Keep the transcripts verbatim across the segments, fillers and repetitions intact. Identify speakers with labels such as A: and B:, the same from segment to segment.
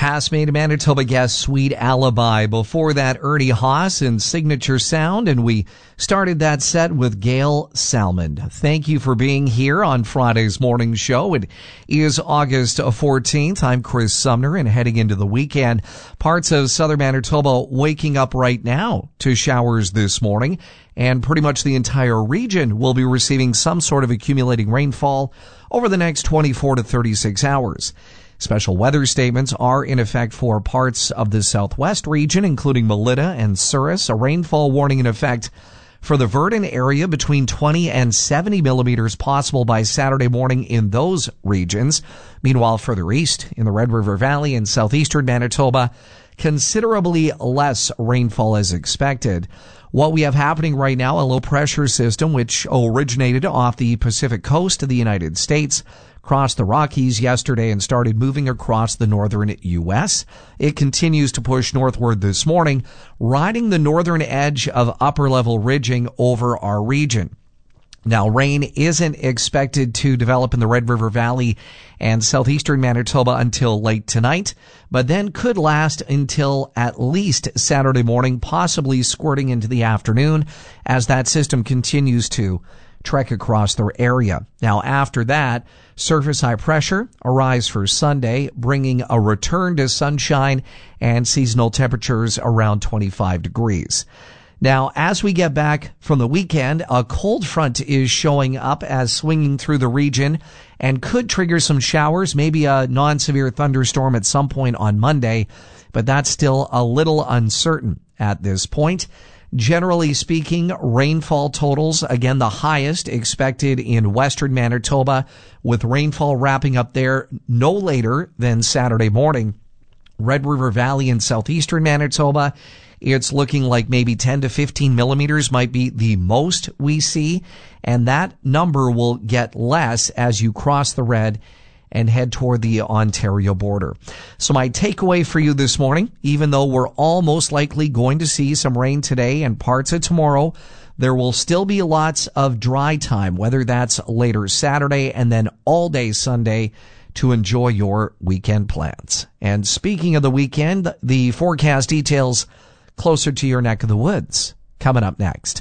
A: Past-made Manitoba guest Sweet Alibi. Before that, Ernie Haas and Signature Sound, and we started that set with Gail Salmond. Thank you for being here on Friday's morning show. It is August fourteenth. I'm Chris Sumner, and heading into the weekend, parts of southern Manitoba waking up right now to showers this morning, and pretty much the entire region will be receiving some sort of accumulating rainfall over the next twenty-four to thirty-six hours. Special weather statements are in effect for parts of the southwest region, including Melita and Souris. A rainfall warning in effect for the Verdun area, between twenty and seventy millimeters possible by Saturday morning in those regions. Meanwhile, further east in the Red River Valley and southeastern Manitoba, considerably less rainfall is expected. What we have happening right now, a low pressure system which originated off the Pacific coast of the United States, crossed the Rockies yesterday and started moving across the northern U S. It continues to push northward this morning, riding the northern edge of upper-level ridging over our region. Now, rain isn't expected to develop in the Red River Valley and southeastern Manitoba until late tonight, but then could last until at least Saturday morning, possibly squirting into the afternoon as that system continues to trek across the area. Now, after that, surface high pressure arrives for Sunday, bringing a return to sunshine and seasonal temperatures around twenty-five degrees. Now, as we get back from the weekend, a cold front is showing up as swinging through the region and could trigger some showers, maybe a non-severe thunderstorm at some point on Monday, but that's still a little uncertain at this point. Generally speaking, rainfall totals, again, the highest expected in western Manitoba, with rainfall wrapping up there no later than Saturday morning. Red River Valley and southeastern Manitoba, it's looking like maybe ten to fifteen millimeters might be the most we see, and that number will get less as you cross the red and head toward the Ontario border. So my takeaway for you this morning, even though we're all most likely going to see some rain today and parts of tomorrow, there will still be lots of dry time, whether that's later Saturday and then all day Sunday, to enjoy your weekend plans. And speaking of the weekend, the forecast details closer to your neck of the woods coming up next.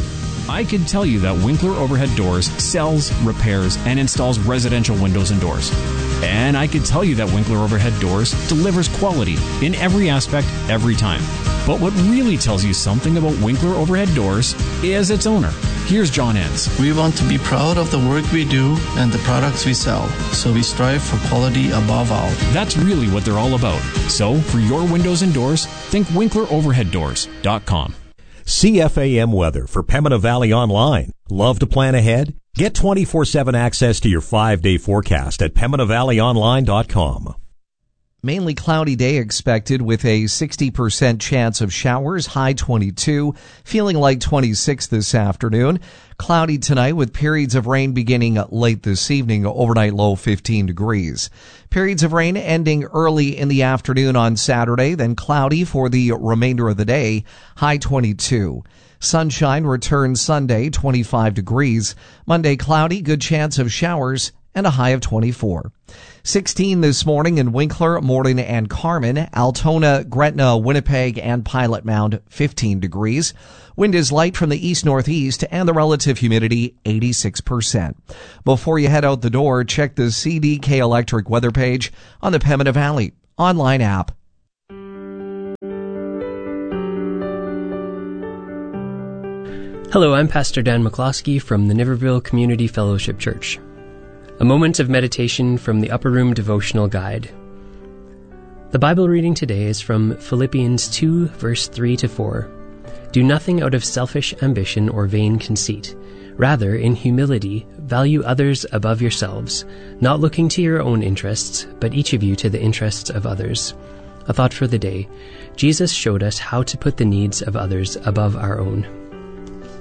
B: I can tell you that Winkler Overhead Doors sells, repairs, and installs residential windows and doors. And I can tell you that Winkler Overhead Doors delivers quality in every aspect, every time. But what really tells you something about Winkler Overhead Doors is its owner. Here's John Enns.
C: We want to be proud of the work we do and the products we sell, so we strive for quality above all.
B: That's really what they're all about. So, for your windows and doors, think Winkler Overhead Doors dot com.
D: C F A M weather for Pembina Valley Online. Love to plan ahead? Get twenty-four seven access to your five-day forecast at Pembina Valley Online dot com.
A: Mainly cloudy day expected with a sixty percent chance of showers, high twenty-two, feeling like twenty-six this afternoon. Cloudy tonight with periods of rain beginning late this evening, overnight low fifteen degrees. Periods of rain ending early in the afternoon on Saturday, then cloudy for the remainder of the day, high twenty-two. Sunshine returns Sunday, twenty-five degrees. Monday cloudy, good chance of showers, and a high of twenty-four. sixteen this morning in Winkler, Morden, and Carman. Altona, Gretna, Winnipeg, and Pilot Mound, fifteen degrees. Wind is light from the east-northeast, and the relative humidity, eighty-six percent. Before you head out the door, check the C D K Electric weather page on the Pembina Valley online app.
E: Hello, I'm Pastor Dan McCloskey from the Niverville Community Fellowship Church. A moment of meditation from the Upper Room Devotional Guide. The Bible reading today is from Philippians two, verse three to four. Do nothing out of selfish ambition or vain conceit. Rather, in humility, value others above yourselves, not looking to your own interests, but each of you to the interests of others. A thought for the day. Jesus showed us how to put the needs of others above our own.